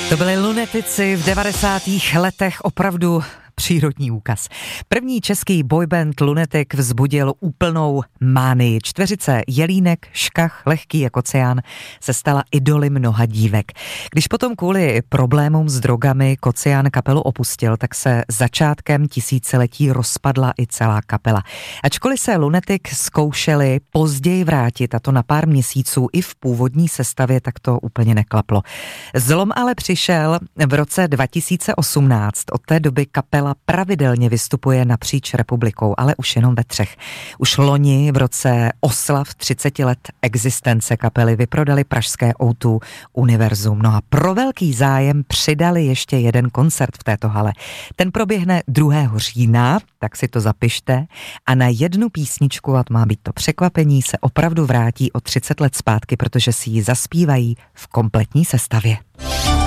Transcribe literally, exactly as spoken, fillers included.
To byly Lunetici v devadesátých letech, opravdu přírodní úkaz. První český boyband Lunatic vzbudil úplnou mánii. Čtveřice Jelínek, Škach, Lehký jako Kocián se stala idoly mnoha dívek. Když potom kvůli problémům s drogami Kocián kapelu opustil, tak se začátkem tisíciletí rozpadla i celá kapela. Ačkoliv se Lunatic zkoušeli později vrátit, a to na pár měsíců i v původní sestavě, tak to úplně neklaplo. Zlom ale přišel v roce dva tisíce osmnáct. Od té doby kapela pravidelně vystupuje napříč republikou, ale už jenom ve třech. Už loni v roce oslav třicet let existence kapely vyprodali pražské ó dva Univerzum. No a pro velký zájem přidali ještě jeden koncert v této hale. Ten proběhne druhého října, tak si to zapište, a na jednu písničku, a má být to překvapení, se opravdu vrátí o třicet let zpátky, protože si ji zaspívají v kompletní sestavě.